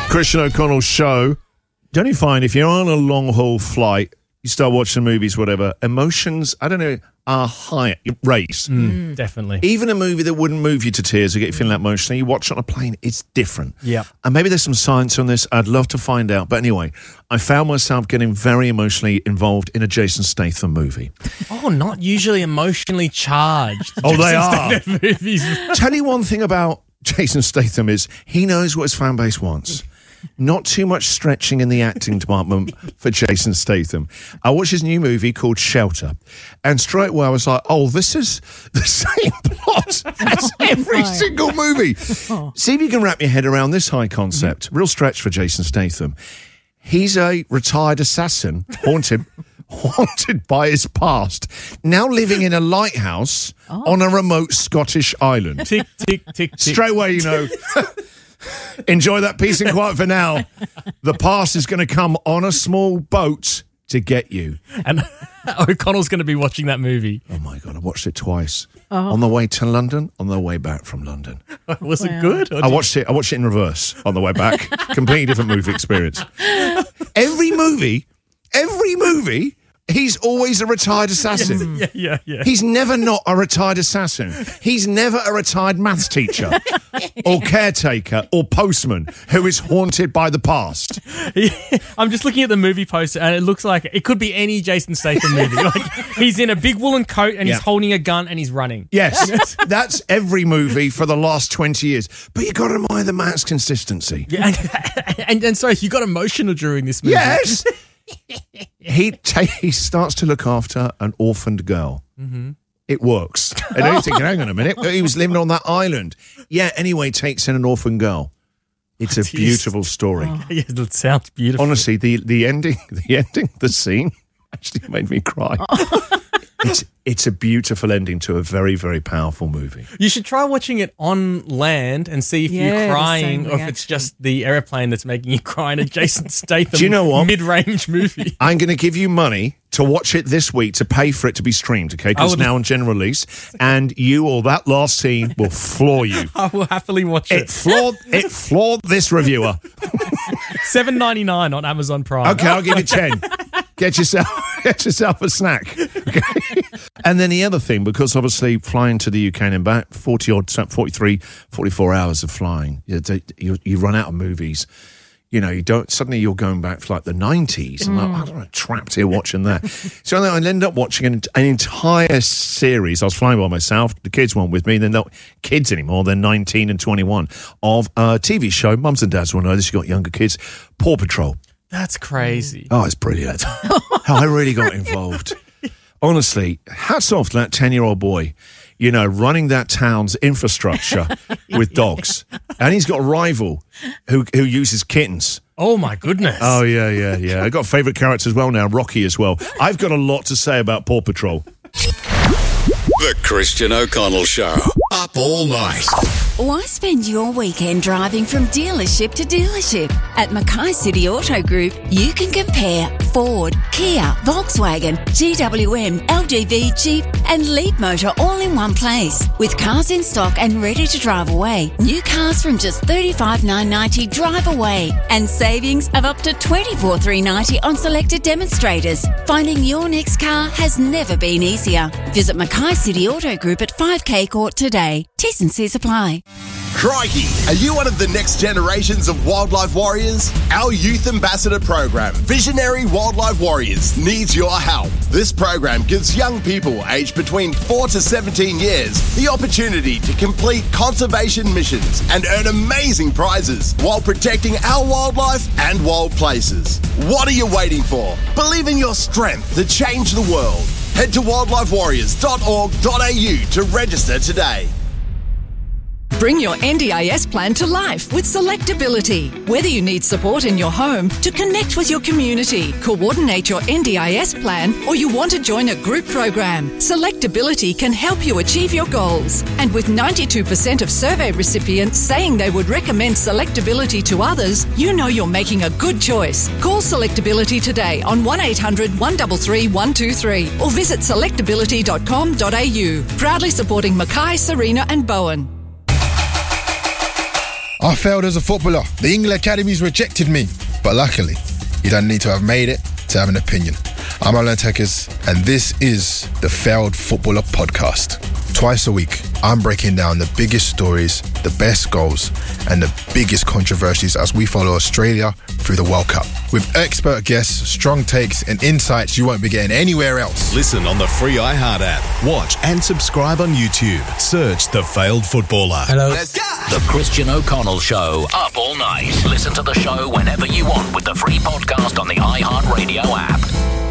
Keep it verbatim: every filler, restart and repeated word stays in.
Christian O'Connell show. Don't you find if you're on a long haul flight, you start watching movies, whatever, emotions, I don't know, are high, raise. Mm, definitely. Even a movie that wouldn't move you to tears or get you feeling that emotional, you watch it on a plane, it's different. Yeah. And maybe there's some science on this. I'd love to find out. But anyway, I found myself getting very emotionally involved in a Jason Statham movie. Oh, not usually emotionally charged. Oh, they Jason are. Statham movies. Tell you one thing about Jason Statham is he knows what his fan base wants. Not too much stretching in the acting department for Jason Statham. I watched his new movie called Shelter, and straight away I was like, oh, this is the same plot as every single movie. See if you can wrap your head around this high concept. Mm-hmm. Real stretch for Jason Statham. He's a retired assassin, haunted, haunted by his past, now living in a lighthouse oh. on a remote Scottish island. Tick, tick, tick, tick. Straight away, you know... Enjoy that peace and quiet for now. The past is going to come on a small boat to get you. And O'Connell's going to be watching that movie. Oh, my God. I watched it twice. Oh. On the way to London, on the way back from London. Was wow. it good? I watched it I watched it in reverse on the way back. Completely different movie experience. Every movie, every movie... He's always a retired assassin. Yes, yeah, yeah, yeah. He's never not a retired assassin. He's never a retired maths teacher or caretaker or postman who is haunted by the past. I'm just looking at the movie poster and it looks like it could be any Jason Statham movie. Like he's in a big woolen coat and yeah. he's holding a gun and he's running. Yes, that's every movie for the last twenty years. But you got to admire the man's consistency. Yeah, and, and, and so you got emotional during this movie. Yes. he ta- he starts to look after an orphaned girl. Mm-hmm. It works. And then you're thinking, hang on a minute, he was living on that island. Yeah, anyway, takes in an orphan girl. It's a Jeez. beautiful story. Oh. Yeah, it sounds beautiful. Honestly, the, the ending, the ending, the scene actually made me cry. It's it's a beautiful ending to a very, very powerful movie. You should try watching it on land and see if Yeah, you're crying the or same if it's just the airplane that's making you cry in a Jason Statham Do you know what? mid-range movie. I'm going to give you money to watch it this week to pay for it to be streamed, okay? Because it's now on general release. And you or that last scene will floor you. I will happily watch It it. floored, it floored this reviewer. seven ninety-nine on Amazon Prime. Okay, I'll give you ten. Get yourself, get yourself a snack. Okay? And then the other thing, because obviously flying to the U K and back, forty odd, forty-three, forty-four hours of flying, you, you, you run out of movies. You know, you don't, suddenly you're going back to like the nineties. And mm. like, I don't know, trapped here watching that. So I ended up watching an, an entire series. I was flying by myself. The kids weren't with me. They're not kids anymore. They're nineteen and twenty-one of a T V show. Mums and dads will know this. You've got younger kids. Paw Patrol. That's crazy. Oh, it's brilliant. How I really got involved. Honestly, hats off to that ten-year-old boy, you know, running that town's infrastructure with dogs. And he's got a rival who who uses kittens. Oh, my goodness. Oh, yeah, yeah, yeah. I've got a favourite character as well now, Rocky as well. I've got a lot to say about Paw Patrol. The Christian O'Connell Show. Up all night. Why spend your weekend driving from dealership to dealership? At Mackay City Auto Group, you can compare Ford, Kia, Volkswagen, G W M, L G V, Jeep and Leap Motor all in one place. With cars in stock and ready to drive away. New cars from just thirty-five thousand nine hundred ninety dollars drive away. And savings of up to twenty-four thousand three hundred ninety dollars on selected demonstrators. Finding your next car has never been easier. Visit Mackay City Auto Group at five K Court today. T's and C's apply. Crikey, are you one of the next generations of wildlife warriors? Our Youth Ambassador program, Visionary Wildlife Warriors, needs your help. This program gives young people aged between four to seventeen years the opportunity to complete conservation missions and earn amazing prizes while protecting our wildlife and wild places. What are you waiting for? Believe in your strength to change the world. Head to wildlife warriors dot org dot a u to register today. Bring your N D I S plan to life with Selectability. Whether you need support in your home, to connect with your community, coordinate your N D I S plan, or you want to join a group program, Selectability can help you achieve your goals. And with ninety-two percent of survey recipients saying they would recommend Selectability to others, you know you're making a good choice. Call Selectability today on one eight hundred, one three three, one two three or visit selectability dot com dot a u. Proudly supporting Mackay, Serena and Bowen. I failed as a footballer. The England Academies rejected me. But luckily, you don't need to have made it to have an opinion. I'm Alan Tekers, and this is the Failed Footballer Podcast. Twice a week, I'm breaking down the biggest stories, the best goals, and the biggest controversies as we follow Australia through the World Cup. With expert guests, strong takes, and insights you won't be getting anywhere else. Listen on the free iHeart app. Watch and subscribe on YouTube. Search The Failed Footballer. Hello. Let's go. The Christian O'Connell Show. Up all night. Listen to the show whenever you want with the free podcast on the iHeart Radio app.